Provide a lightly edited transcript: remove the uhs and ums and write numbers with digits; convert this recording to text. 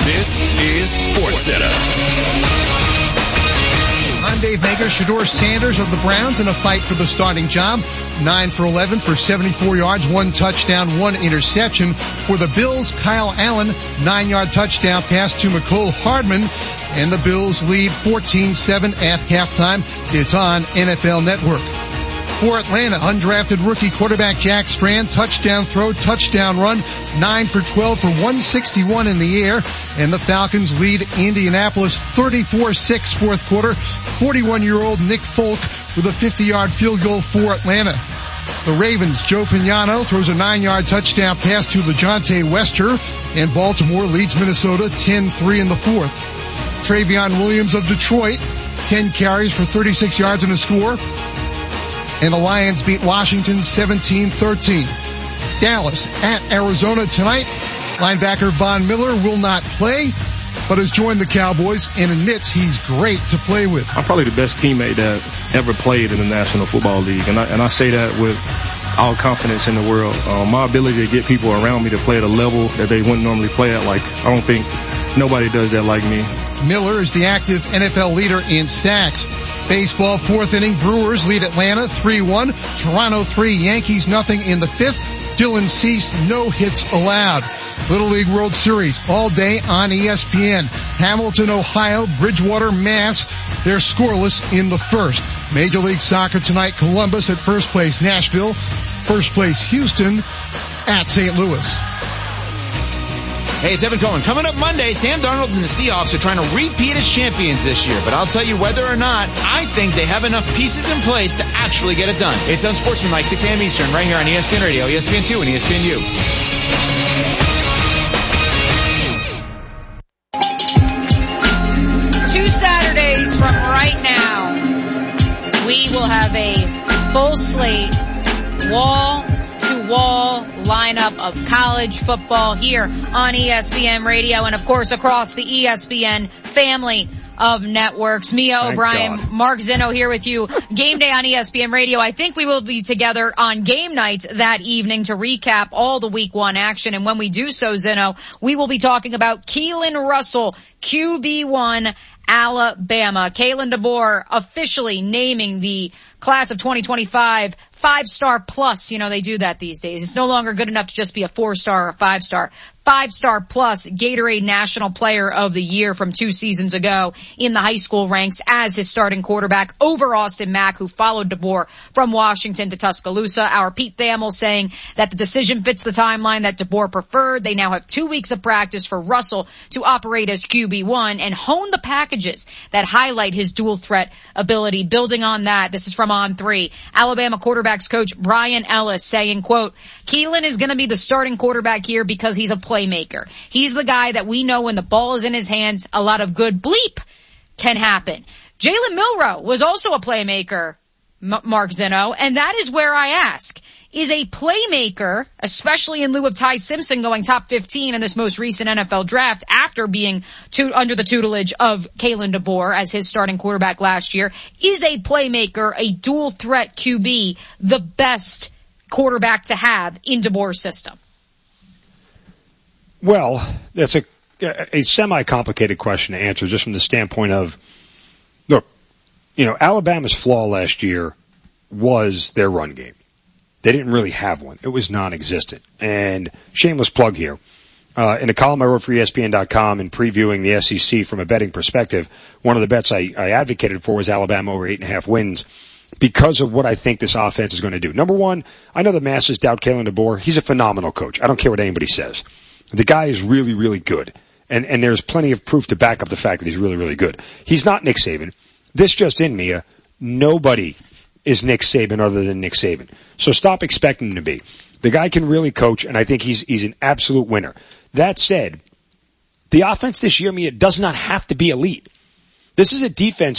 This is SportsCenter. I'm Dave Baker. Shedeur Sanders of the Browns in a fight for the starting job. 9 for 11 for 74 yards, 1 touchdown, 1 interception. For the Bills, Kyle Allen, 9-yard touchdown pass to Mecole Hardman. And the Bills lead 14-7 at halftime. It's on NFL Network. For Atlanta, undrafted rookie quarterback Jack Strand, touchdown throw, touchdown run, 9 for 12 for 161 in the air. And the Falcons lead Indianapolis 34-6 fourth quarter. 41-year-old Nick Folk with a 50-yard field goal for Atlanta. The Ravens, Joe Fagnano throws a 9-yard touchdown pass to LeJontay Wester. And Baltimore leads Minnesota 10-3 in the fourth. Travion Williams of Detroit, 10 carries for 36 yards and a score. And the Lions beat Washington 17-13. Dallas at Arizona tonight. Linebacker Von Miller will not play, but has joined the Cowboys and admits he's great to play with. I'm probably the best teammate that ever played in the National Football League, and I say that with all confidence in the world. My ability to get people around me to play at a level that they wouldn't normally play at, like, I don't think nobody does that like me. Miller is the active NFL leader in sacks. Baseball, fourth inning, Brewers lead Atlanta 3-1. Toronto 3, Yankees nothing in the fifth. Dylan Cease, no hits allowed. Little League World Series all day on ESPN. Hamilton, Ohio, Bridgewater, Mass. They're scoreless in the first. Major League Soccer tonight, Columbus at first place, Nashville. First place, Houston at St. Louis. Hey, it's Evan Cohen. Coming up Monday, Sam Darnold and the Seahawks are trying to repeat as champions this year. But I'll tell you whether or not, I think they have enough pieces in place to actually get it done. It's Unsportsmanlike, 6 a.m. Eastern, right here on ESPN Radio, ESPN2, and ESPNU. Two Saturdays from right now, we will have a full slate, wall-to-wall lineup of college football here on ESPN Radio and, of course, across the ESPN family of networks. Mia O'Brien, Mark Zinno here with you. Game day on ESPN Radio. I think we will be together on game nights that evening to recap all the week 1 action. And when we do so, Zinno, we will be talking about Keelan Russell, QB1, Alabama. Kalen DeBoer officially naming the class of 2025 5-star plus. You know, they do that these days. It's no longer good enough to just be a 4-star or a 5-star. 5-star plus Gatorade National Player of the Year from 2 seasons ago in the high school ranks as his starting quarterback over Austin Mack, who followed DeBoer from Washington to Tuscaloosa. Our Pete Thamel saying that the decision fits the timeline that DeBoer preferred. They now have 2 weeks of practice for Russell to operate as QB1 and hone the packages that highlight his dual threat ability. Building on that, this is from On3. Alabama quarterbacks coach Brian Ellis saying, quote, Keelan is going to be the starting quarterback here because he's a playmaker. He's the guy that we know when the ball is in his hands, a lot of good bleep can happen. Jalen Milroe was also a playmaker, Mark Zinno, and that is where I ask, is a playmaker, especially in lieu of Ty Simpson going top 15 in this most recent NFL draft after being under the tutelage of Kalen DeBoer as his starting quarterback last year, is a playmaker, a dual threat QB, the best quarterback to have in DeBoer's system? Well, that's a semi-complicated question to answer just from the standpoint of, look, you know, Alabama's flaw last year was their run game. They didn't really have one. It was non-existent. And shameless plug here. In a column I wrote for ESPN.com in previewing the SEC from a betting perspective, one of the bets I advocated for was Alabama over 8.5 wins because of what I think this offense is going to do. Number one, I know the masses doubt Kalen DeBoer. He's a phenomenal coach. I don't care what anybody says. The guy is really, really good. And there's plenty of proof to back up the fact that he's really, really good. He's not Nick Saban. This just in, Mia. Nobody is Nick Saban other than Nick Saban. So stop expecting him to be. The guy can really coach, and I think he's an absolute winner. That said, the offense this year, Mia, does not have to be elite. This is a defense